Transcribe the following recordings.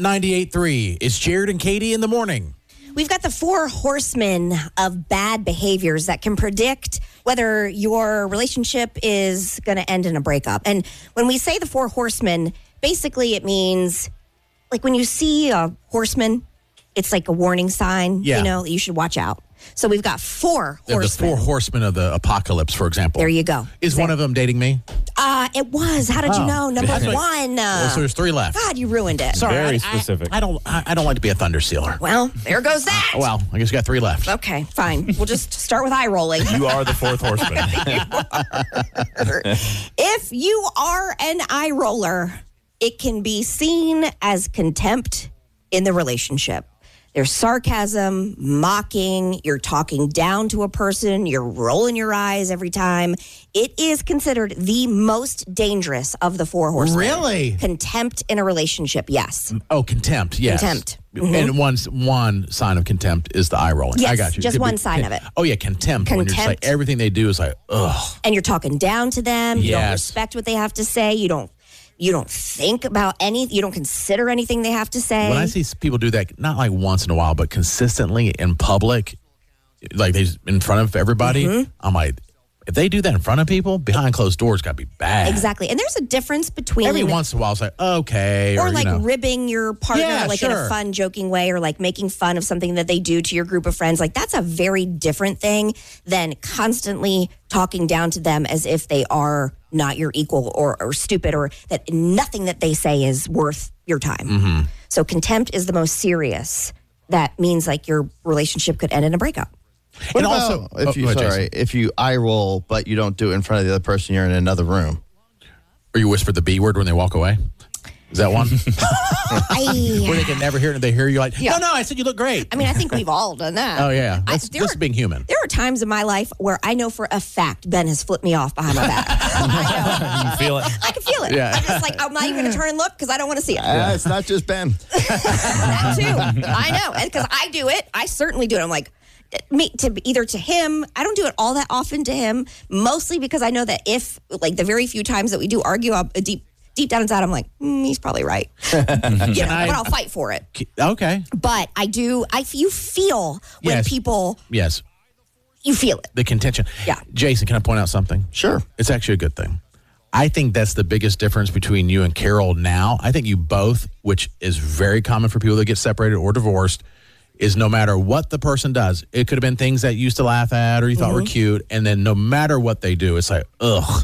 98.3. It's Jared and Katie in the morning. We've got the 4 horsemen of bad behaviors that can predict whether your relationship is going to end in a breakup. And when we say the 4 horsemen, basically it means like when you see a horseman, it's like a warning sign, Yeah. that you should watch out. So we've got 4 horsemen. The 4 horsemen of the apocalypse, for example. There you go. Is one of them dating me? It was. How did you know? Number 1. So there's 3 left. God, you ruined it. Sorry, Very I specific. I don't like to be a thunder sealer. Well, there goes that. Well, I guess you got 3 left. Okay, fine. We'll just start with eye rolling. You are the 4th horseman. If you are an eye roller, it can be seen as contempt in the relationship. There's sarcasm, mocking, you're talking down to a person, you're rolling your eyes every time. It is considered the most dangerous of the 4 horsemen. Really? Contempt in a relationship, yes. Oh, contempt, yes. Contempt. And one sign of contempt is the eye rolling. Yes, I got you. just one sign of it. Oh, yeah, contempt. When you're just like, Contempt. everything they do is like, ugh. And you're talking down to them. You don't Yes. respect what they have to say. You don't think about anything. You don't consider anything they have to say. When I see people do that, not like once in a while, but consistently in public, like they in front of everybody, I'm like, if they do that in front of people, behind closed doors got to be bad. Exactly. And there's a difference between Every once in a while, it's like, okay. or like ribbing your partner Yeah, like in sure. a fun, joking way, or like making fun of something that they do to your group of friends. Like that's a very different thing than constantly talking down to them as if they are not your equal or stupid, or that nothing that they say is worth your time. So contempt is the most serious. That means like your relationship could end in a breakup. What And about also- if you go ahead, Jason. if you eye roll but you don't do it in front of the other person, you're in another room. Or you whisper the B word when they walk away. Is that one? Where they can never hear it and they hear you like, Yeah. no, I said you look great. I mean, I think we've all done that. Oh, yeah. That's there just are- being human. There are times in my life where I know for a fact Ben has flipped me off behind my back. I You feel it. know. I can feel it. Yeah. I'm just like, I'm not even going to turn and look because I don't want to see it. It's not just Ben. That too. I know. And because I do it, I certainly do it. I'm like, either to him, I don't do it all that often to him, mostly because I know that if, like, the very few times that we do argue, deep down inside, I'm like, he's probably right. But I'll fight for it. Okay. But you feel when Yes. people, Yes. you feel it. The contention. Yeah. Jason, can I point out something? Sure. It's actually a good thing. I think that's the biggest difference between you and Carol now. I think you both, which is very common for people that get separated or divorced, is no matter what the person does, it could have been things that you used to laugh at or you thought were cute, and then no matter what they do, it's like, ugh.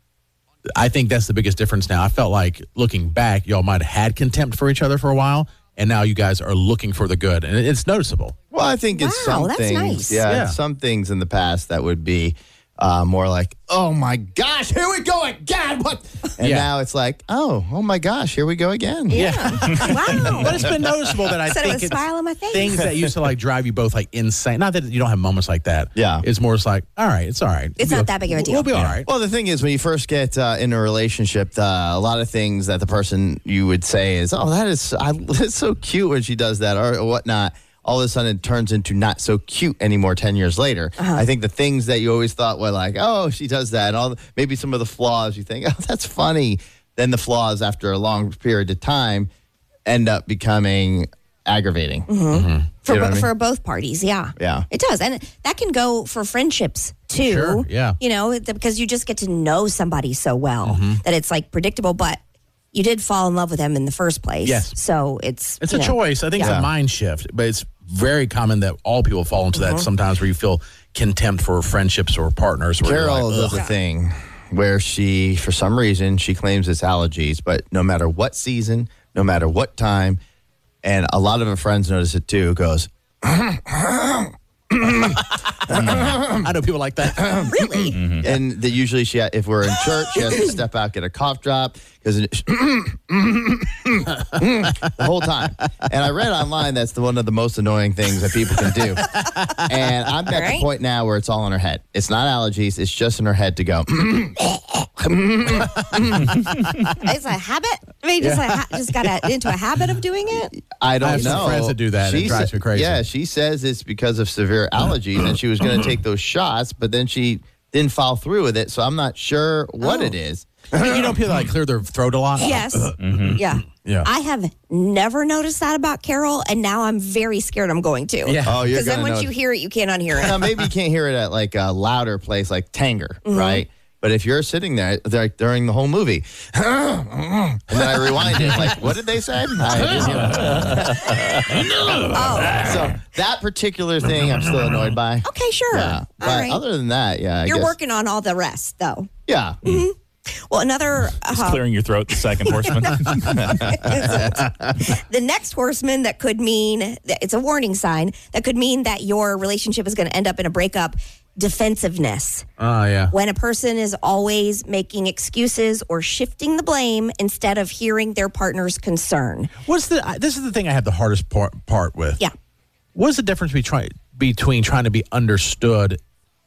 I think that's the biggest difference now. I felt like looking back, y'all might have had contempt for each other for a while, and now you guys are looking for the good, and it's noticeable. Well, I think it's Wow, some that's things. nice. Yeah. Some things in the past that would be more like, oh my gosh, here we go again. What? And Yeah. now it's like, oh my gosh, here we go again. Wow. But it's been noticeable that I Said it think with a it's smile on my face. things that used to like drive you both like insane. Not that you don't have moments like that. Yeah. It's more just like, all right, it's all right. It's not that big of a deal. We'll be all right. Well, the thing is, when you first get in a relationship, a lot of things that the person you would say is, oh, that's so cute when she does that or whatnot. All of a sudden, it turns into not so cute anymore 10 years later. I think the things that you always thought were like, oh, she does that, and maybe some of the flaws you think, oh, that's funny. Then the flaws, after a long period of time, end up becoming aggravating. For, You know what I mean? for both parties, yeah. Yeah. It does. And that can go for friendships, too. Sure, yeah. Because you just get to know somebody so well that it's, like, predictable, but you did fall in love with them in the first place. Yes. So it's It's a choice. I think it's Yeah. a mind shift, but it's very common that all people fall into that sometimes where you feel contempt for friendships or partners. Where you're Carol like, does "Ugh." a thing where she, for some reason, she claims it's allergies, but no matter what season, no matter what time, and a lot of her friends notice it too, goes, I know people like that. really. and that usually if we're in church, she has to step out, get a cough drop, because the whole time. And I read online that's one of the most annoying things that people can do. And I'm at the Right. point now where it's all in her head. It's not allergies. It's just in her head to go, It's a habit. I mean, just got into a habit of doing it. I don't I have know. some friends that do that. It drives me crazy. Yeah, she says it's because of severe allergies, and she was going to take those shots, but then she didn't follow through with it. So I'm not sure what it is. You know people that like clear their throat a lot? Yes. Yeah. Yeah. I have never noticed that about Carol, and now I'm very scared I'm going to. Yeah. Oh, you're Because then gonna once know. you hear it, you can't unhear it. Now, maybe you can't hear it at like a louder place like Tanger, right? But if you're sitting there like, during the whole movie, and then I rewind it, like, what did they say? So that particular thing, I'm still annoyed by. Okay, sure. Yeah, All but right. other than that, yeah, I You're guess, working on all the rest, though. Yeah, Well, another Clearing your throat, the second horseman. the next horseman that could mean it's a warning sign that could mean that your relationship is going to end up in a breakup. Defensiveness. Oh, yeah. When a person is always making excuses or shifting the blame instead of hearing their partner's concern. This is the thing I have the hardest part with. Yeah. What's the difference between trying to be understood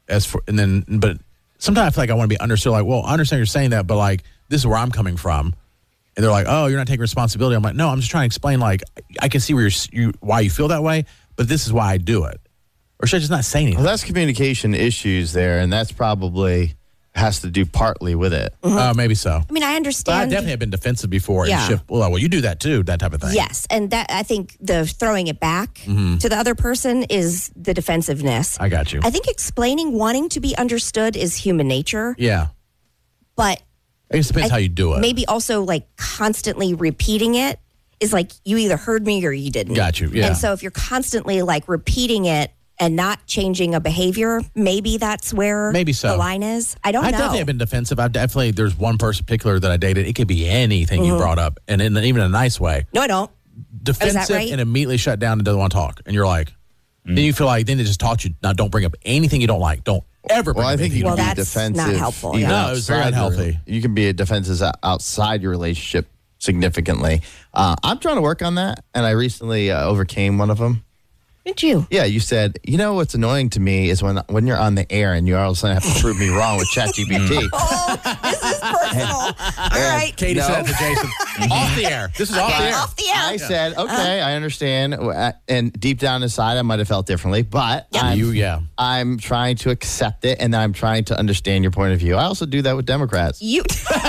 but sometimes I feel like I want to be understood. Like, well, I understand you're saying that, but like, this is where I'm coming from. And they're like, oh, you're not taking responsibility. I'm like, no, I'm just trying to explain, like, I can see why you feel that way, but this is why I do it. Or should I just not say anything? well, that's communication issues there, and that's probably has to do partly with it. Maybe so. I mean, I But I understand. definitely have been defensive before. Yeah. And shift, well, you do that too, that type of thing. Yes, and that I think the throwing it back to the other person is the defensiveness. I got you. I think explaining wanting to be understood is human nature, Yeah. but It just depends how you do it. maybe also like constantly repeating it is like you either heard me or you didn't. Got you, yeah. And so if you're constantly like repeating it and not changing a behavior, maybe that's where Maybe so. the line is. I don't know. definitely have been defensive. There's one person particular that I dated. It could be anything you brought up, and even in a nice way. No, I don't. Defensive right? and immediately shut down and doesn't want to talk. And you're like, then you feel like, then it just taught you, now don't bring up anything you don't like. Don't ever bring Well, I up think anything you you can don't be like. that's defensive. not helpful, even yeah. No, it was very outside your- unhealthy. You can be defensive outside your relationship significantly. I'm trying to work on that, and I recently overcame one of them. Did you? Yeah, you said, you know what's annoying to me is when you're on the air and you all of a sudden have to prove me wrong with ChatGPT. Oh, this is personal. All right. Katie No. said to Jason, off the air. This is off the air. Off the air. I said, okay, I understand. And deep down inside, I might have felt differently, but I'm trying to accept it, and I'm trying to understand your point of view. I also do that with Democrats. You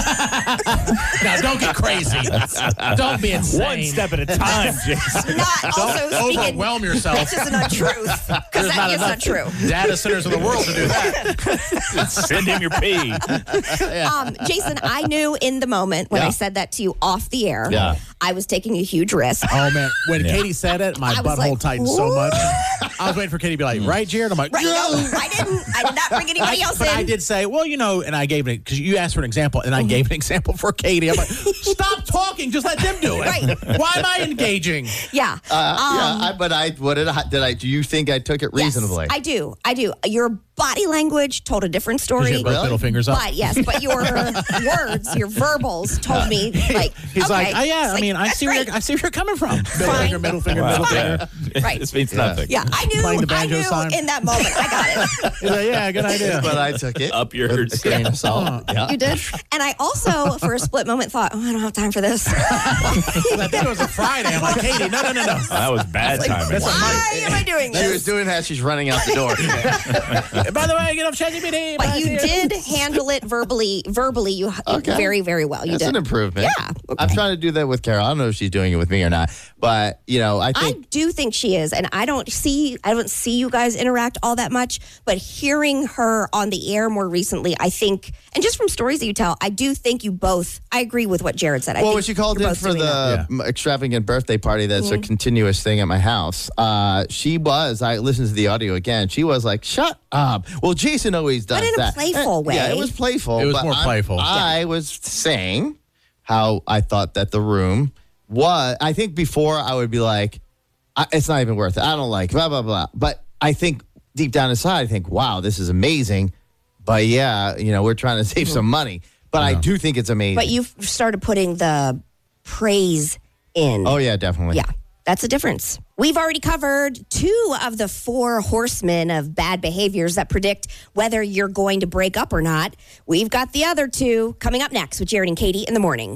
Now, don't get crazy. Don't be insane. One step at a time, Jason. not also Don't speaking. overwhelm yourself. That's just an untruth. Because that is not true. data centers in the world to do that. Send him your pee. Jason, I knew in the moment when Yeah. I said that to you off the air, Yeah. I was taking a huge risk. Oh, man. When Katie said it, my I was butthole like, tightened so much. I was waiting for Katie to be like, right, Jared? I'm like, Right? no. No, I didn't. I did not bring anybody else But in. I did say, well, and I gave it, because you asked for an example, and I gave an example for Katie. I'm like, stop talking. Just let them do it. Right. Why am I engaging? Yeah. Do you think I took it reasonably? Yes, I do. Your body language told a different story. You had both middle fingers up. But yes, but your words, your verbals told me like He's okay. like, oh, yeah, It's I mean, I that's see great. where you're coming from. Middle Fine. finger, middle finger, middle finger. Right. This means nothing. Yeah, I Playing the knew banjo sign. in that moment. I got it. He's like, yeah, good idea. But I took it. Up yours. With a grain of salt. Yeah. You did. And I also, for a split moment, thought, I don't have time for this. I think it was a Friday. I'm like, Katie, no. That was bad timing. Why am I doing She was this? doing that. She's running out the door. By the way, get off ChatGPT. But you did handle it verbally. You Okay. very, very well. You That's did. an improvement. Yeah. I'm trying to do that with Carol. I don't know if she's doing it with me or not, but I I think do think she is, and I don't see you guys interact all that much. But hearing her on the air more recently, I think, and just from stories that you tell, I do think you both. I agree with what Jared said. I well, think when she called you're in both for doing that. the extravagant birthday party, that's a continuous thing at my house. I listened to the audio again. She was like, "Shut up." Well, Jason always does But in a that. playful way. Yeah, it was playful. It was but more playful. I was saying how I thought that the room was. I think before I would be like, "It's not even worth it. I don't like blah blah blah." But I think deep down inside, I think, "Wow, this is amazing." But yeah, we're trying to save some money. But I do think it's amazing. But you've started putting the praise in. Oh yeah, definitely. Yeah, that's a difference. We've already covered 2 of the 4 horsemen of bad behaviors that predict whether you're going to break up or not. We've got the other 2 coming up next with Jared and Katie in the morning.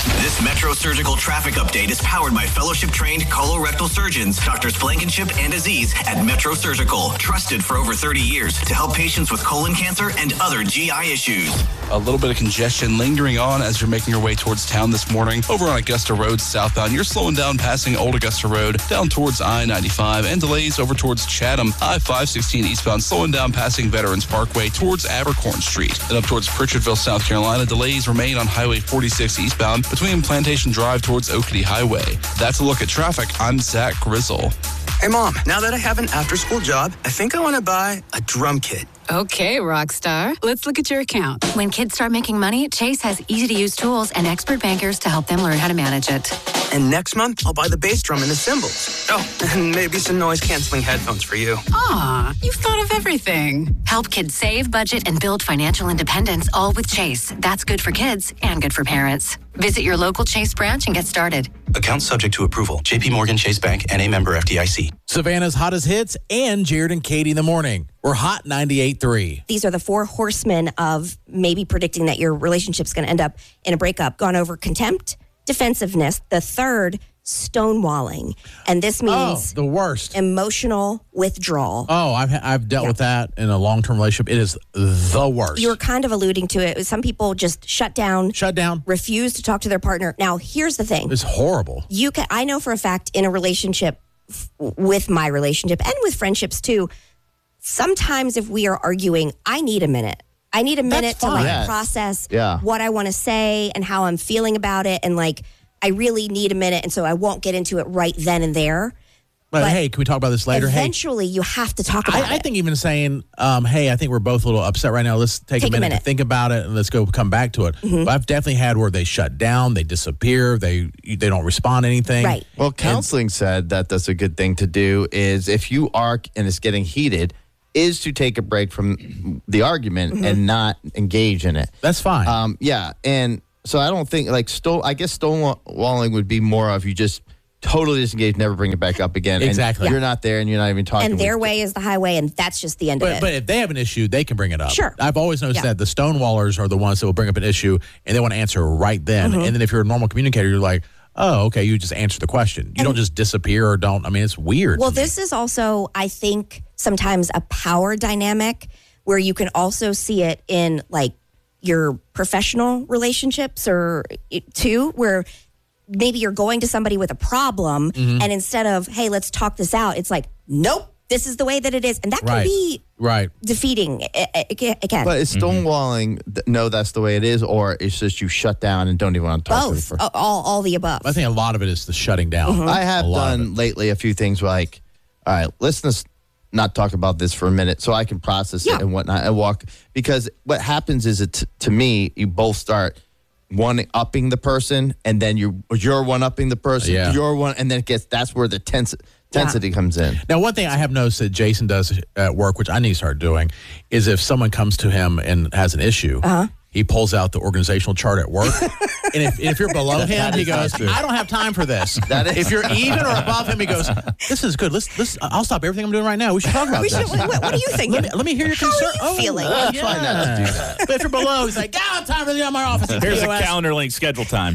This Metro Surgical traffic update is powered by fellowship-trained colorectal surgeons, Drs. Blankenship and Aziz at Metro Surgical, trusted for over 30 years to help patients with colon cancer and other GI issues. A little bit of congestion lingering on as you're making your way towards town this morning. Over on Augusta Road southbound, you're slowing down passing Old Augusta Road down towards I-95 and delays over towards Chatham. I-516 eastbound slowing down passing Veterans Parkway towards Abercorn Street. And up towards Pritchardville, South Carolina, delays remain on Highway 46 eastbound between Plantation Drive towards Oakety Highway. That's a look at traffic. I'm Zach Grizzle. Hey, Mom, now that I have an after-school job, I think I want to buy a drum kit. Okay, Rockstar. Let's look at your account. When kids start making money, Chase has easy-to-use tools and expert bankers to help them learn how to manage it. And next month, I'll buy the bass drum and the cymbals. Oh, and maybe some noise-canceling headphones for you. Aw, you've thought of everything. Help kids save, budget, and build financial independence, all with Chase. That's good for kids and good for parents. Visit your local Chase branch and get started. Account subject to approval. JP Morgan Chase Bank, N.A. member FDIC. Savannah's hottest hits and Jared and Katie in the morning. We're Hot 98.3. These are the 4 horsemen of maybe predicting that your relationship's going to end up in a breakup. Gone over contempt, defensiveness. The third, stonewalling. And this means the worst. Emotional withdrawal. Oh, I've dealt with that in a long-term relationship. It is the worst. You were kind of alluding to it. Some people just shut down, refuse to talk to their partner. Now, here's the thing. It's horrible. I know for a fact in a relationship, with my relationship and with friendships too, sometimes if we are arguing, I need a minute. I need a minute to process what I want to say and how I'm feeling about it. And I really need a minute. And so I won't get into it right then and there. But hey, can we talk about this later? Eventually, you have to talk about it. I think even saying, hey, I think we're both a little upset right now. Let's take a minute to think about it and let's come back to it. Mm-hmm. But I've definitely had where they shut down, they disappear, they don't respond to anything. Right. Well, counseling said that that's a good thing to do is if you are and it's getting heated, is to take a break from the argument and not engage in it. That's fine. And so I don't think I guess stonewalling would be more of you just totally disengage, never bring it back up again. Exactly. And you're not there and you're not even talking. And their way is the highway, and that's just the end of it. But if they have an issue, they can bring it up. Sure. I've always noticed that the stonewallers are the ones that will bring up an issue and they want to answer right then. And then if you're a normal communicator, you're like, oh, okay, you just answer the question. You don't just disappear or don't. I mean, it's weird. Well, this is also, I think, sometimes a power dynamic where you can also see it in your professional relationships or too, where maybe you're going to somebody with a problem and instead of, hey, let's talk this out, it's like, nope, this is the way that it is. And that can be defeating. It can. But is stonewalling, no, that's the way it is, or it's just you shut down and don't even want to talk to both, all the above. I think a lot of it is the shutting down. I have done lately a few things like, all right, let's not talk about this for a minute so I can process it and whatnot and walk. Because what happens is, to me, you both start one-upping the person, and then you're one-upping the person, you're one, and then that's where the tensity comes in. Now, one thing I have noticed that Jason does at work, which I need to start doing, is if someone comes to him and has an issue, he pulls out the organizational chart at work. And if you're below him, he goes, I don't have time for this. If you're even or above him, he goes, this is good. I'll stop everything I'm doing right now. We should talk about this. What are you thinking? Let me hear your concern. How are you feeling? Try not to do that. But if you're below, he's like, I don't have time for my office. Here's a calendar link schedule time.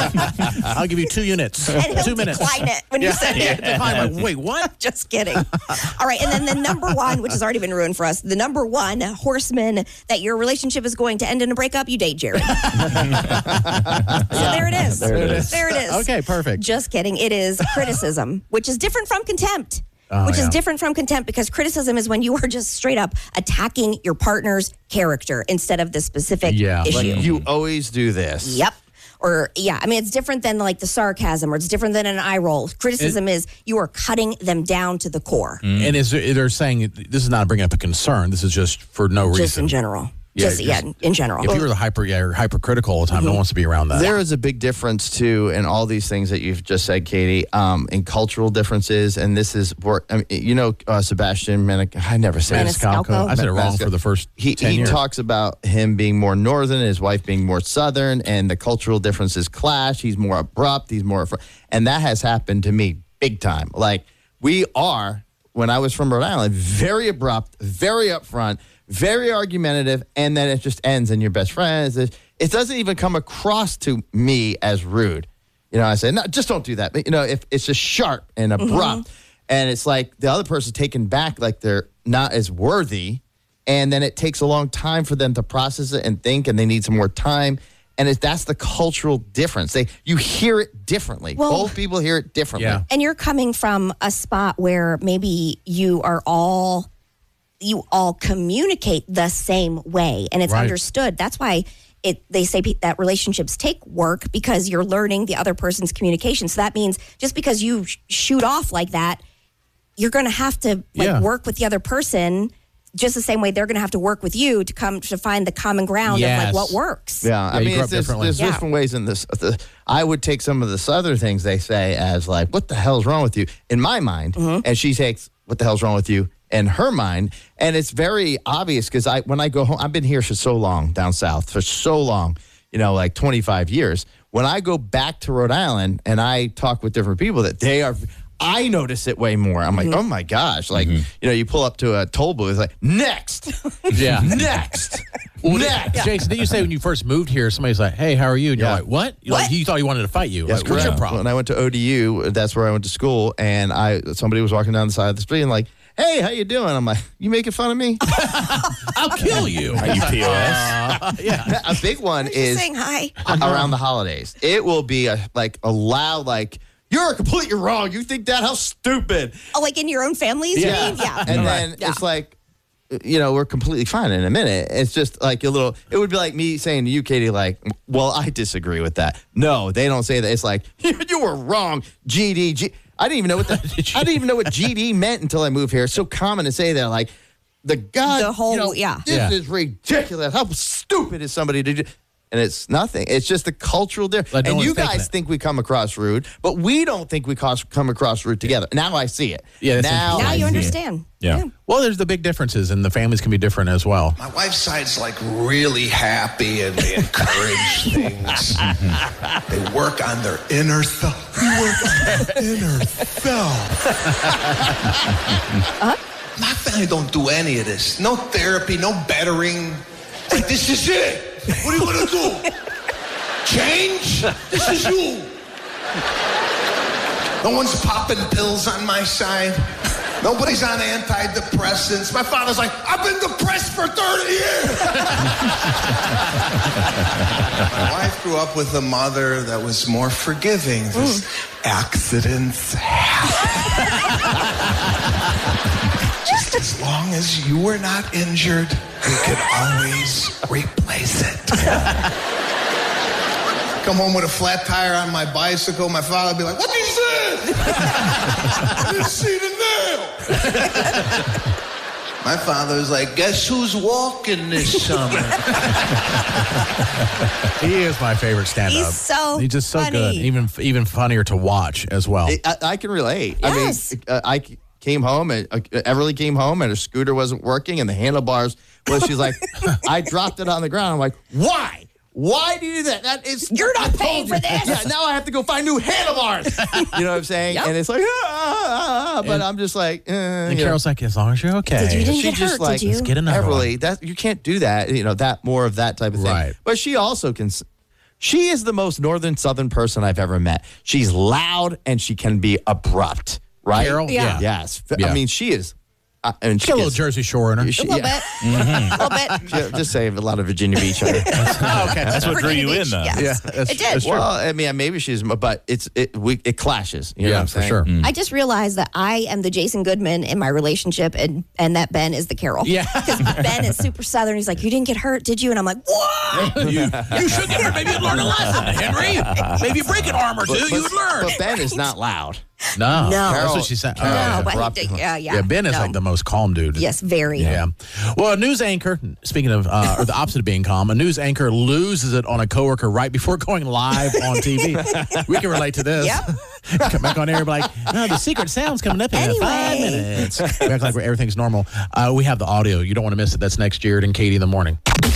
I'll give you 2 units. And he'll 2 minutes. decline it when you send it. Like, wait, what? Just kidding. All right. And then the number one, which has already been ruined for us, the number one horseman that your relationship is going to end in a breakup, you date Jared. So there it is. There it is. Okay, perfect. Just kidding. It is criticism, which is different from contempt. Is different from contempt, because criticism is when you are just straight up attacking your partner's character instead of the specific issue. Like, you always do this. Yep. Or, it's different than the sarcasm, or it's different than an eye roll. Criticism is you are cutting them down to the core. And they're saying this is not bringing up a concern. This is just for no reason. Just in general. In general. If you're hypercritical all the time, no one wants to be around that. There is a big difference, too, in all these things that you've just said, Katie, in cultural differences. And this is, Sebastian Maniscalco. I never say Maniscalco. I said it wrong for the first 10 years. He talks about him being more northern, his wife being more southern, and the cultural differences clash. He's more abrupt. And that has happened to me big time. Like, we are, when I was from Rhode Island, very abrupt, very upfront, very argumentative, and then it just ends and you're best friends. it doesn't even come across to me as rude. You know, I say, no, just don't do that. But, you know, if it's just sharp and abrupt, and it's like the other person's taken back like they're not as worthy, and then it takes a long time for them to process it and think, and they need some more time. And that's the cultural difference. You hear it differently. Well, both people hear it differently. Yeah. And you're coming from a spot where maybe you all communicate the same way, and it's Right. understood. That's why they say that relationships take work, because you're learning the other person's communication. So that means just because you shoot off like that, you're going to have to work with the other person just the same way they're going to have to work with you to find the common ground of like what works. Yeah, I mean, there's different ways in this. I would take some of the other things they say as like, what the hell's wrong with you? In my mind, and she takes, what the hell's wrong with you? In her mind. And it's very obvious because when I go home, I've been here for so long, down south, for so long, you know, like 25 years. When I go back to Rhode Island and I talk with different people, I notice it way more. I'm like, oh my gosh. Like, you know, you pull up to a toll booth, it's like, next. Yeah. Next. Next. Jason, did you say when you first moved here, somebody's like, hey, how are you? And you're like, what? Like, you thought he wanted to fight you. That's like, what's your correct. problem? When I went to ODU, that's where I went to school, and somebody was walking down the side of the street and like, hey, how you doing? I'm like, you making fun of me? I'll kill you. Are you POS? Yeah. A big one is saying hi around the holidays. It will be a loud, like, you're completely wrong. You think that? How stupid. Oh, like in your own families, you mean? Yeah. And then it's like, you know, we're completely fine in a minute. It's just like it would be like me saying to you, Katie, like, well, I disagree with that. No, they don't say that. It's like, you were wrong, GD. I didn't even know what GD meant until I moved here. It's so common to say that, like, this is ridiculous. How stupid is somebody to do? And it's nothing. It's just a cultural difference. Like, and you guys think we come across rude, but we don't think we come across rude together. Now I see it. Yeah, now you understand. Yeah. Well, there's the big differences, and the families can be different as well. My wife's side's like really happy, and they encourage things. They work on their inner self. We work on their inner self. My family don't do any of this. No therapy, no bettering. Like, this is it. What are you going to do? Change? This is you. No one's popping pills on my side. Nobody's on antidepressants. My father's like, I've been depressed for 30 years. My wife grew up with a mother that was more forgiving. There's accidents happen. Just as long as you were not injured, we could always replace it. Come home with a flat tire on my bicycle, my father would be like, what did you say? I didn't see the nail. My father's like, guess who's walking this summer? He is my favorite stand-up. He's just so funny. good. Even funnier to watch as well. I can relate. Yes. I mean, I came home, and Everly came home, and her scooter wasn't working, and the handlebars, she's like, I dropped it on the ground. I'm like, why? Why do you do that? You're not paying for this. Yeah, now I have to go find new handlebars. You know what I'm saying? Yep. And it's like, but I'm just like, and Carol's like, as long as you're okay. You didn't She get just hurt, like, did you? Let's get another one. Everly, you can't do that. You know, that more of that type of thing. Right. But she also can. She is the most northern southern person I've ever met. She's loud and she can be abrupt. Right? Carol? Yeah. Yes. Yeah. I mean, she is. And She got a little Jersey Shore in her. A little bit. A little bit. Just say a lot of Virginia Beach. Okay, that's what drew you in, though. Yes. It did. Well, I mean, maybe she's, but it clashes. You know what I'm for saying? sure. I just realized that I am the Jason Goodman in my relationship, and that Ben is the Carol. Yeah. Because Ben is super Southern. He's like, you didn't get hurt, did you? And I'm like, what? You should get hurt. Maybe you'd learn a lesson, Henry. Maybe break an arm or two, you would learn. But Ben is not loud. No. No. That's what she said. No, but abrupt. yeah. Ben is like the most calm dude. Yes, very. Yeah. Well, a news anchor, speaking of, or the opposite of being calm, a news anchor loses it on a coworker right before going live on TV. We can relate to this. Yep. Come back on air and be like, no, the secret sound's coming up in 5 minutes. We act like everything's normal. We have the audio. You don't want to miss it. That's next year in Katie in the Morning.